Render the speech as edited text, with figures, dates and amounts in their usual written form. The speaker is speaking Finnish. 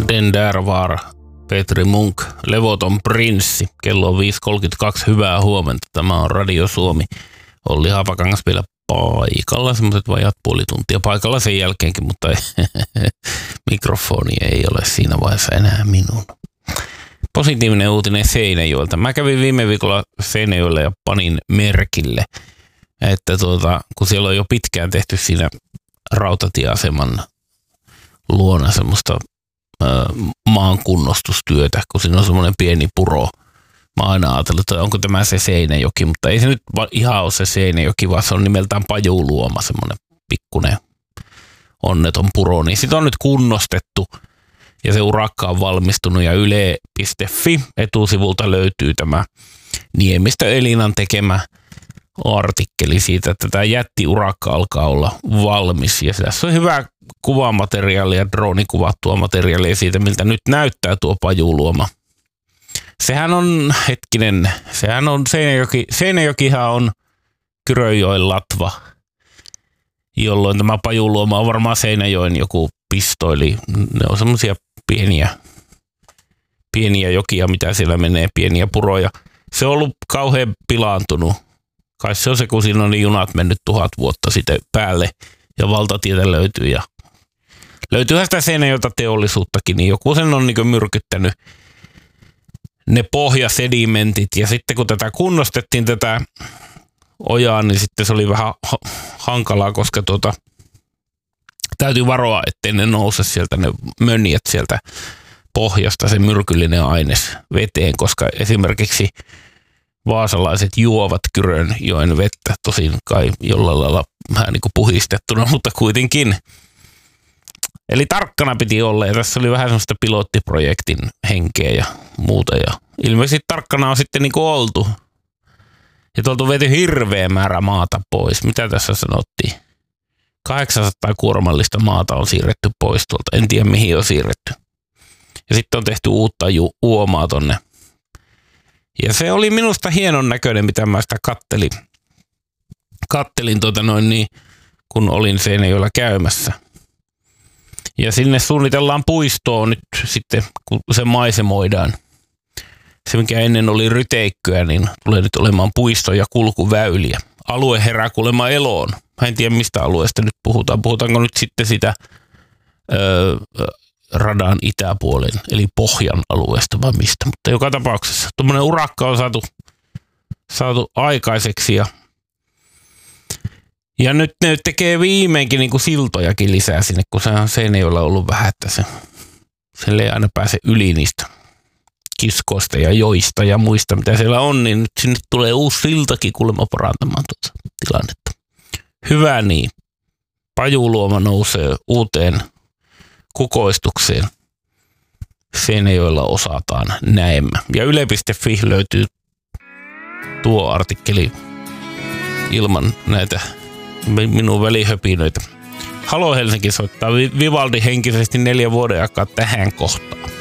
Den där var Petri Munk, Levoton prinssi. Kello on 5.32. Hyvää huomenta. Tämä on Radio Suomi. Olli Haapakangas vielä paikalla. Semmoiset vajat puoli tuntia paikalla sen jälkeenkin, mutta mikrofoni ei ole siinä vaiheessa enää minun. Positiivinen uutinen Seinäjoelta. Mä kävin viime viikolla Seinäjoella ja panin merkille, että kun siellä on jo pitkään tehty siinä rautatieaseman luona semmoista maankunnostustyötä, kun siinä on semmoinen pieni puro. Mä oon aina ajatellut, että onko tämä se Seinäjoki, mutta ei se nyt ihan ole se Seinäjoki, vaan se on nimeltään Pajuluoma, semmoinen pikkuinen onneton puro. Niin sitä on nyt kunnostettu ja se urakka on valmistunut ja yle.fi etusivulta löytyy tämä Niemistö Elinan tekemä artikkeli siitä, että tämä jättiurakka alkaa olla valmis ja tässä on hyvä kuvamateriaalia, droonikuvattua materiaalia siitä, miltä nyt näyttää tuo Pajuluoma. Sehän on Seinäjokihan on Kyrönjoen latva, jolloin tämä Pajuluoma on varmaan Seinäjoen joku pisto, eli ne on semmoisia pieniä jokia, mitä siellä menee, pieniä puroja. Se on ollut kauhean pilaantunut. Kai se on se, kun siinä on niin junat mennyt 1000 vuotta sitten päälle ja valtatietä löytyy. Ja löytyyhän sitä Seinäjoelta teollisuuttakin, niin joku sen on niin myrkyttänyt ne pohjasedimentit. Ja sitten kun tätä kunnostettiin tätä ojaa, niin sitten se oli vähän hankalaa, koska täytyy varoa, ettei ne nouse sieltä, ne mönjät sieltä pohjasta, se myrkyllinen aines veteen, koska esimerkiksi vaasalaiset juovat Kyrönjoen vettä, tosin kai jollain lailla vähän niin kuin puhistettuna, mutta kuitenkin. Eli tarkkana piti olla ja tässä oli vähän semmoista pilottiprojektin henkeä ja muuta ja ilmeisesti tarkkana on sitten niin kuin oltu. Ja tuolta on vety hirveä määrä maata pois. Mitä tässä sanottiin? 800 kuormallista maata on siirretty pois tuolta. En tiedä mihin on siirretty. Ja sitten on tehty uutta uomaa tonne. Ja se oli minusta hienon näköinen, mitä mä sitä kattelin kun olin Seinäjoella käymässä. Ja sinne suunnitellaan puistoa nyt sitten, kun se maisemoidaan. Se, mikä ennen oli ryteikköä, niin tulee nyt olemaan puisto ja kulkuväyliä. Alue herää kuulemma eloon. Mä en tiedä, mistä alueesta nyt puhutaan. Puhutaanko nyt sitten sitä radan itäpuolen, eli Pohjan alueesta vai mistä. Mutta joka tapauksessa tuommoinen urakka on saatu aikaiseksi. Ja nyt ne tekee viimeinkin niin kuin siltojakin lisää sinne, kun se on Seinäjoella ollut vähän, että se ei aina pääse yli niistä kiskoista ja joista ja muista, mitä siellä on, niin nyt sinne tulee uusi siltakin kuulemma parantamaan tuota tilannetta. Hyvä niin. Pajuluoma nousee uuteen kukoistukseen. Seinäjoella osataan näemmä. Ja yle.fi löytyy tuo artikkeli ilman näitä minun välihöpinöitä. Halo Helsinki soittaa Vivaldi henkisesti 4 vuoden aikaa tähän kohtaan.